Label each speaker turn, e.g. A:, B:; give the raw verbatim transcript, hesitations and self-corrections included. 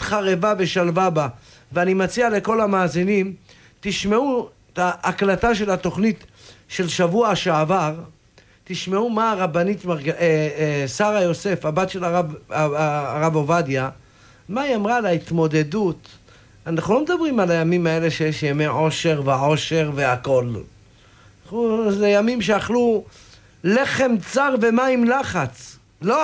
A: חרבה ושלווה בה. ואני מציע לכל המאזינים, תשמעו את ההקלטה של התוכנית של שבוע שעבר, תשמעו מה הרבנית מרג... אה, אה, שרה יוסף, הבת של הרב, הרב עובדיה, מה היא אמרה על ההתמודדות. אנחנו לא מדברים על הימים האלה שיש ימי עושר ועושר והכל. זה ימים שאכלו לחם צר ומים לחץ.